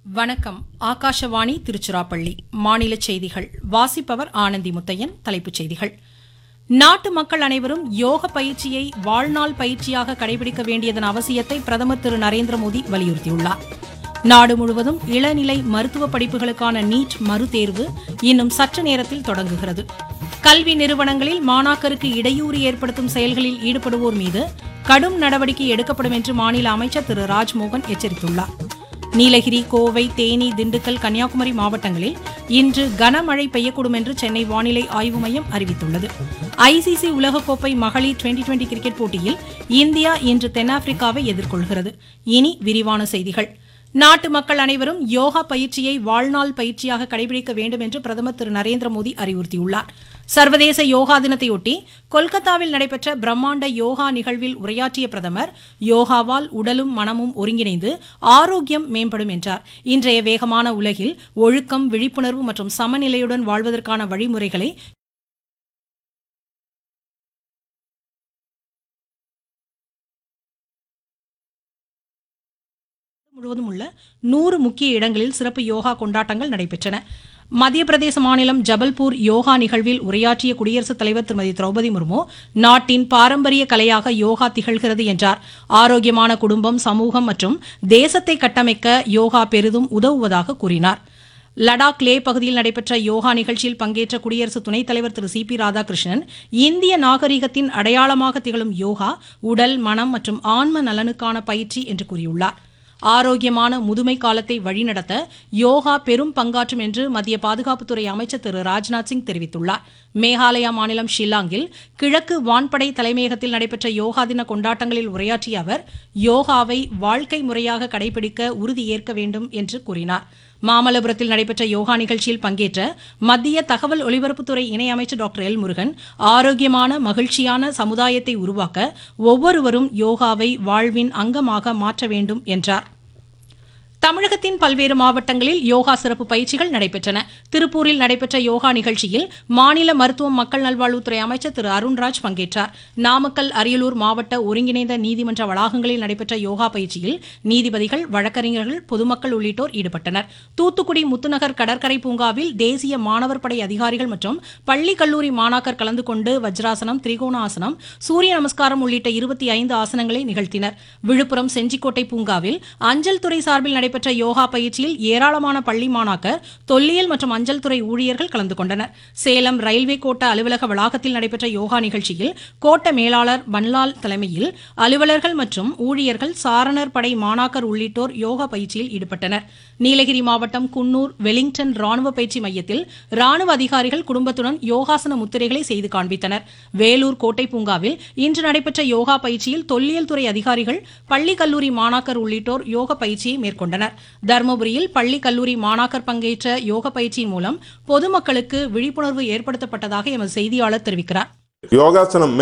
வணக்கம். ஆகாஷவாணி திருச்சிராப்பள்ளி. மாநில செய்திகள் வாசிப்பவர் ஆனந்தி முத்தையன். தலைப்புச் செய்திகள். நாட்டு மக்கள் அனைவரும் யோக பயிற்சியை வாழ்நாள் பயிற்சியாக கடைபிடிக்க வேண்டியதன் அவசியத்தை பிரதமர் திரு நரேந்திர மோடி வலியுறுத்தியுள்ளார். நாடு முழுவதும் இளநிலை மருத்துவ படிப்புகளுக்கான நீட் மறுதேர்வு இன்னும் சற்று நேரத்தில் தொடங்குகிறது. கல்வி நிறுவனங்களில் மாணாக்கருக்கு இடையூறு ஏற்படுத்தும் செயல்களில் ஈடுபடுவோர் மீது கடும் நடவடிக்கை எடுக்கப்படும் என்று மாநில அமைச்சர் திரு ராஜ்மோகன் எச்சரித்துள்ளார். நீலகிரி, கோவை, தேனி, திண்டுக்கல், கன்னியாகுமரி மாவட்டங்களில் இன்று கனமழை பெய்யக்கூடும் என்று சென்னை வானிலை ஆய்வு மையம் அறிவித்துள்ளது. ஐசிசி உலகக்கோப்பை மகளிர் 2020 கிரிக்கெட் போட்டியில் இந்தியா இன்று தென்னாப்பிரிக்காவை எதிர்கொள்கிறது. இனி விரிவான செய்திகள். நாட்டு மக்கள் அனைவரும் யோகா பயிற்சியை வாழ்நாள் பயிற்சியாக கடைபிடிக்க வேண்டும் என்று பிரதமர் திரு நரேந்திர மோடி அறிவுறுத்தியுள்ளார். சர்வதேச யோகா தினத்தையொட்டி கொல்கத்தாவில் நடைபெற்ற பிரம்மாண்ட யோகா நிகழ்வில் உரையாற்றிய பிரதமர், யோகாவால் உடலும் மனமும் ஒருங்கிணைந்து ஆரோக்கியம் மேம்படும் என்றார். இன்றைய வேகமான உலகில் ஒழுக்கம், விழிப்புணர்வு மற்றும் சமநிலையுடன் வாழ்வதற்கான வழிமுறைகளை முழுவதும் உள்ள 100 முக்கிய இடங்களில் சிறப்பு யோகா கொண்டாட்டங்கள் நடைபெற்றன. மத்திய பிரதேச மாநிலம் ஜபல்பூர் யோகா நிகழ்வில் உரையாற்றிய குடியரசுத் தலைவர் திருமதி திரௌபதி முர்மு, நாட்டின் பாரம்பரிய கலையாக யோகா திகழ்கிறது என்றார். ஆரோக்கியமான குடும்பம், சமூகம் மற்றும் தேசத்தை கட்டமைக்க யோகா பெரிதும் உதவுவதாக கூறினார். லடாக் லே பகுதியில் நடைபெற்ற யோகா நிகழ்ச்சியில் பங்கேற்ற குடியரசு துணைத் தலைவர் திரு சி பி ராதாகிருஷ்ணன், இந்திய நாகரிகத்தின் அடையாளமாக திகழும் யோகா உடல், மனம் மற்றும் ஆன்ம நலனுக்கான பயிற்சி என்று கூறியுள்ளார். ஆரோக்கியமான முதுமை காலத்தை வழிநடத்த யோகா பெரும் பங்காற்றும் என்று மத்திய பாதுகாப்புத்துறை அமைச்சர் திரு ராஜ்நாத் சிங் தெரிவித்துள்ளார். மேகாலயா மாநிலம் ஷில்லாங்கில் கிழக்கு வான்படை தலைமையகத்தில் நடைபெற்ற யோகா தின கொண்டாட்டங்களில் உரையாற்றிய அவர், யோகாவை வாழ்க்கை முறையாக கடைபிடிக்க உறுதியேற்க வேண்டும் என்று கூறினார். மாமல்லபுரத்தில் நடைபெற்ற யோகா நிகழ்ச்சியில் பங்கேற்ற மத்திய தகவல் ஒலிபரப்புத்துறை இணையமைச்சர் டாக்டர் எல் முருகன், ஆரோக்கியமான மகிழ்ச்சியான சமுதாயத்தை உருவாக்க ஒவ்வொருவரும் யோகாவை வாழ்வின் அங்கமாக மாற்ற வேண்டும் என்றார். தமிழகத்தின் பல்வேறு மாவட்டங்களில் யோகா சிறப்பு பயிற்சிகள் நடைபெற்றன. திருப்பூரில் நடைபெற்ற யோகா நிகழ்ச்சியில் மாநில மருத்துவம் மக்கள் நல்வாழ்வுத்துறை அமைச்சர் திரு அருண்ராஜ் பங்கேற்றார். நாமக்கல், அரியலூர் மாவட்ட ஒருங்கிணைந்த நீதிமன்ற வளாகங்களில் நடைபெற்ற யோகா பயிற்சியில் நீதிபதிகள், வழக்கறிஞர்கள், பொதுமக்கள் உள்ளிட்டோர் ஈடுபட்டனர். தூத்துக்குடி முத்துநகர் கடற்கரை பூங்காவில் தேசிய மாணவர் படை அதிகாரிகள் மற்றும் பள்ளி கல்லூரி மாணாக்கர் கலந்து கொண்டு வஜ்ராசனம், திரிகோணாசனம், சூரிய நமஸ்காரம் உள்ளிட்ட 25 ஆசனங்களை நிகழ்த்தினர். விழுப்புரம் செஞ்சிக்கோட்டை பூங்காவில் அஞ்சல் துறை சார்பில் நடைபெற்ற யோகா பயிற்சியில் ஏராளமான பள்ளி மாணாக்கர், தொல்லியல் மற்றும் அஞ்சல் துறை ஊழியர்கள் கலந்து கொண்டனர். சேலம் ரயில்வே கோட்ட அலுவலக வளாகத்தில் நடைபெற்ற யோகா நிகழ்ச்சியில் கோட்ட மேலாளர் பன்லால் தலைமையில் அலுவலர்கள் மற்றும் ஊழியர்கள், சாரணர் படை மாணாக்கர் உள்ளிட்டோர் யோகா பயிற்சியில் ஈடுபட்டனர். நீலகிரி மாவட்டம் குன்னூர் வெலிங்டன் ராணுவ பயிற்சி மையத்தில் ராணுவ அதிகாரிகள் குடும்பத்துடன் யோகாசன முத்திரைகளை செய்து காண்பித்தனர். வேலூர் கோட்டை பூங்காவில் இன்று நடைபெற்ற யோகா பயிற்சியில் தொல்லியல் துறை அதிகாரிகள், பள்ளி கல்லூரி மாணாக்கர் உள்ளிட்டோர் யோக பயிற்சியை மேற்கொண்டனர். தர்மபுரியில் பள்ளி கல்லூரி மாணாக்கர் பங்கேற்ற யோக பயிற்சியின் மூலம் பொதுமக்களுக்கு விழிப்புணர்வு ஏற்படுத்தப்பட்டதாக எமது செய்தியாளர் தெரிவிக்கிறார். யோகாசனம்